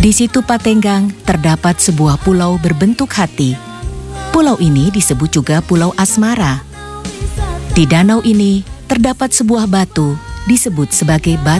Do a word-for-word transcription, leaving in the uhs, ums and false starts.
Di situ Patenggang terdapat sebuah pulau berbentuk hati. Pulau ini disebut juga Pulau Asmara. Di danau ini terdapat sebuah batu disebut sebagai batu